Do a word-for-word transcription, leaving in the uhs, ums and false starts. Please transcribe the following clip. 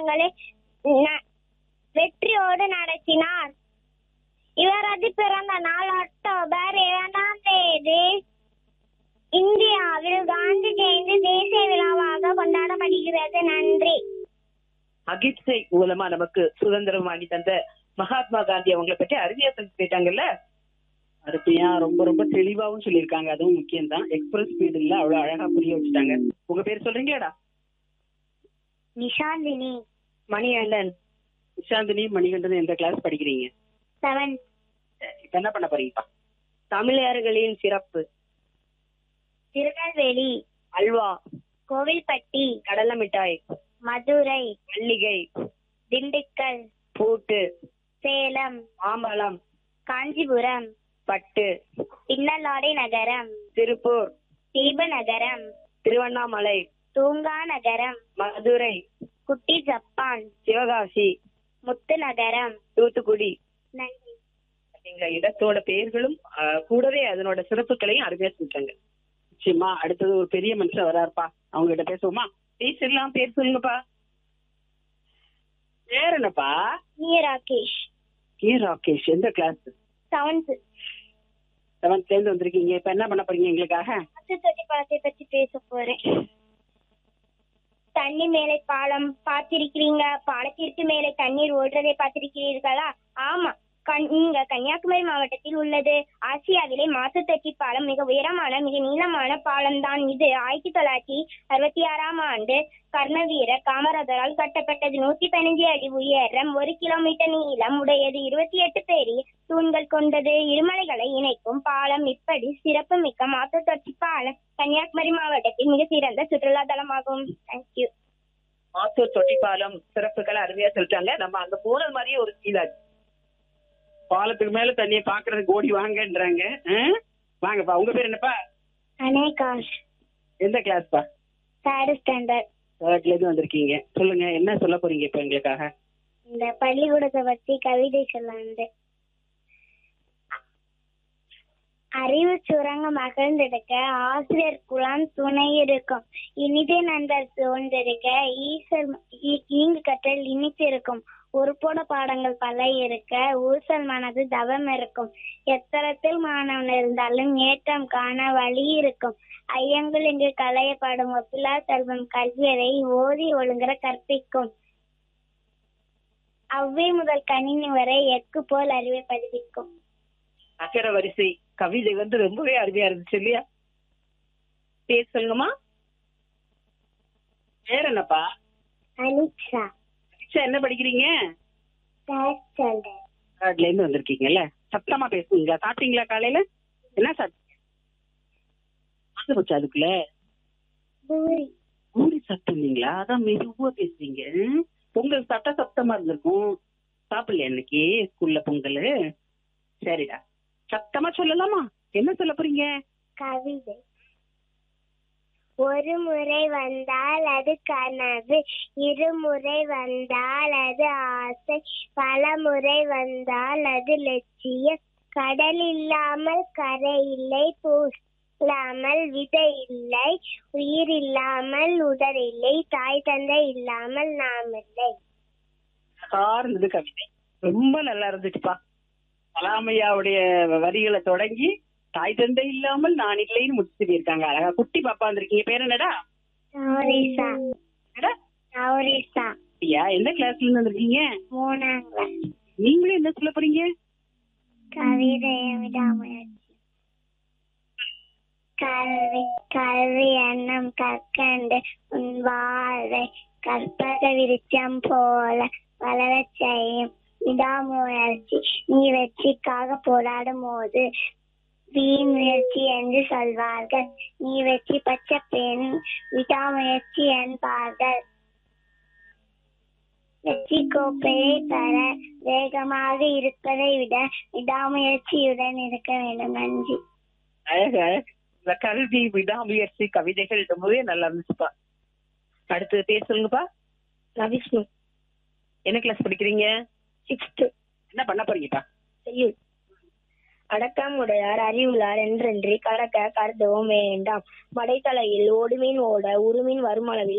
போராட்டங்களை ந- வெற்றியோடு நடத்தினார். இவரது பிறந்த நாள் அக்டோபர் இரண்டாம் தேதி இந்தியாவில் காந்தி ஜெயந்தி தேசிய விழாவாக கொண்டாடப்படுகிறது. நன்றி. அகிம்சை மூலமா நமக்கு சுதந்திரம் வாங்கி தந்த மகாத்மா காந்தி அவங்களை பற்றி அருமையா சொல்லிட்டாங்கல்ல. அருமையா ரொம்ப ரொம்ப தெளிவாவும் சொல்லியிருக்காங்க. அதுவும் முக்கியம் தான். எக்ஸ்பிரஸ் ஸ்பீடு இல்ல, அவ்வளவு அழகா புரிய வச்சுட்டாங்க. உங்க பேர் சொல்றீங்களாடா? நிஷாந்தினி. மணிகண்டன். நிஷாந்தினி மணிகண்டன் எந்த கிளாஸ் படிக்கிறீங்க? செவன். இப்ப என்ன பண்ண போறீங்கப்பா? தமிழர்களின் சிறப்பு. திருநெல்வேலி, அல்வா, கோவில்பட்டி, கடலை மிட்டாய், மதுரை, மல்லிகை, திண்டுக்கல், பூட்டு, சேலம், மாம்பழம், காஞ்சிபுரம், பட்டு, பின்னலாடை நகரம், திருப்பூர், தீப நகரம், திருவண்ணாமலை, தூங்கா நகரம், மதுரை, குட்டி ஜப்பான், சிவகாசி, முத்து நகரம். தூத்துக்குடி. நன்றி. எங்க இடத்தோட பெயர்களும் ஆஹ், கூடவே அதனோட சிறப்புகளையும் அருமையா சொல்லிட்டாங்க. நிச்சயமா. அடுத்தது ஒரு பெரிய மனுஷன் வராருப்பா, அவங்க கிட்ட பேசுவோமா? பேசலாம். பேர் சொல்லுங்கப்பா. பேர் என்னப்பா? நீ ராகேஷ். கே ராகேஷ். எந்த கிளாஸ்? செவன்த். செவன்த்ல இருந்து வந்திருக்கீங்க. இப்ப என்ன பண்ண போறீங்க எங்களுக்காக? தொட்டி பாலத்தை பத்தி பேச போறேன். தண்ணி மேலே பாலம் பார்த்திருக்கிறீங்க? பாலத்திற்கு மேலே தண்ணீர் ஓடுறதை பார்த்திருக்கிறீர்களா? ஆமா, கண்- இங்க கன்னியாகுமரி மாவட்டத்தில் உள்ளது. ஆசியாவிலே மாசுத்தொட்டி பாலம் மிக உயரமான மிக நீளமான பாலம் தான் இது. ஆயிரத்தி தொள்ளாயிரத்தி அறுபத்தி ஆறாம் ஆண்டு கர்ணவீர காமராஜரால் கட்டப்பட்டது. நூத்தி பதினஞ்சு அடி உயரம், ஒரு கிலோமீட்டர் நீளம் உடையது, இருபத்தி எட்டு பெரிய தூண்கள் கொண்டது. இருமலைகளை இணைக்கும் பாலம். இப்படி சிறப்பு மிக்க மாசுத்தொட்டி பாலம் கன்னியாகுமரி மாவட்டத்தில் மிக சிறந்த சுற்றுலா தலமாகும். தேங்க்யூ. மாத்தூர் தொட்டிப்பாலம் சிறப்புகளை அருமையா சொல்லிட்டாங்க. நம்ம அங்க போனது மாதிரியே ஒரு ஃபீல் ஆச்சு. பாலத்துக்கு மேல தண்ணியை பாக்குறதுக்கு ஓடி வாங்கன்றாங்க. ஆ? வாங்கப்பா. உங்க பேர் என்னப்பா? அனேகாஷ். எந்த கிளாஸ்ப்பா? Third standard. தேர்ட்ல இருந்து வந்திருக்கீங்க. சொல்லுங்க, என்ன சொல்ல போறீங்க இப்ப எங்களுக்காக? இந்த பள்ளிக்கூடத்தை பத்தி கவிதை சொல்ல வந்தேன். அறிவு சுரங்க மகிழ்ந்திருக்க ஆசிரியர் குலம் துணை இருக்கும். இனிதே நண்பர் சூழ்ந்திருக்க ஈசல் ஈ- ஈங்கு கற்றல் இனித்திருக்கும். உறுப்போட பாடங்கள் பல இருக்க ஊசல் மனது தவம் இருக்கும். எத்தரத்தில் மாணவன் இருந்தாலும் ஏற்றம் காண வழி இருக்கும். ஐயங்கள் இங்கு களையப்படும். ஒப்பிலா செல்வம் கல்வியரை ஓதி ஒழுங்குற கற்பிக்கும். அவ்வை முதல் கணினி வரை எக்கு போல் அறிவை பதிவிக்கும். அகர வரிசை கவிதை வந்து ரொம்பவே அருமையா இருந்துச்சு இல்லையா? பேர் சொல்லுங்கம்மா. பேர் என்னப்பா? அலிக்ஷா. அக்ஷா, என்ன படிக்கிறீங்க? Third standard. தேர்ட்ல இருந்து வந்திருக்கீங்கல்ல. சத்தமா பேசுவீங்களா? சாப்பிட்டீங்களா காலையில? என்ன சாப்பிட்டீங்க? அது போச்சு அதுக்குள்ள பூரி. பூரி சாப்பிட்டீங்களா? அதான் மெதுவா பேசுறீங்க. ம்? பொங்கல் சாப்பிட்டா சத்தமா இருந்திருக்கும். சாப்பிடலையா இன்னைக்கு ஸ்கூல்ல பொங்கல்? சரிடா, சத்தமா சொல்லலாமா? என்ன சொல்ல போறீங்க? கவிதை. ஒரு முறை வந்தால் அது கனவு, இருமுறை வந்தால் அது ஆசை, பல முறை வந்தால் அது லட்சியம். கடல் இல்லாமல் கரை இல்லை, பூ இல்லாமல் விதை இல்லை, உயிர் இல்லாமல் உடல் இல்லை, தாய் தந்தை இல்லாமல் நாம் இல்லை. அழகா இருந்தது கவிதை. ரொம்ப நல்லா இருந்துச்சுப்பா. கலாமையாவுடைய வரிகளை தொடங்கி தாய் தந்தை இல்லாமல் நான் இல்லைன்னு முடிச்சுட்டு போயிருக்காங்க. அழகா குட்டி பாப்பா வந்திருக்கீங்க. பேர் என்னடா? நௌரிசா. என்னடா? நௌரிசா. ஐயா, எந்த கிளாஸ்ல இருந்து வந்திருக்கீங்க? மூணாம் கிளாஸ். நீங்களும் என்ன சொல்ல போறீங்க? கவிதையை விடாமுயற்சி. கல்வி கல்வி எண்ணம் கற்கண்டு உன் வாழ்வை கற்பக விருட்சம் போல வளரச் செய்யும் விடாமுயற்சி. நீ வெற்றிக்காக போராடும் போது வீண் முயற்சி என்று சொல்வார்கள். நீ வெற்றி பெற்ற பெண் விடாமுயற்சி என்பார்கள். வெற்றி கோப்பையை பெற வேகமாக இருப்பதை விட விடாமுயற்சியுடன் இருக்க வேண்டும். நன்றி. அழகு அழகு. இந்த கல்வி விடாமுயற்சி கவிதைகள் ரொம்பவே நல்லா இருந்துச்சுப்பா. அடுத்து பேர் சொல்லுங்கப்பா. ரவிஷ்ணு. என்ன கிளாஸ் படிக்கிறீங்க? சிக்ஸ்த். என்ன பண்ண போறீங்கப்பா? செய்யுள். அடக்கம் உடையார் அறிவுளார் என்றென்றி கடக்க கருதவும் வேண்டாம். மடைத்தலையில் ஓடுமீன் ஓட உருமீன் வருமளவில்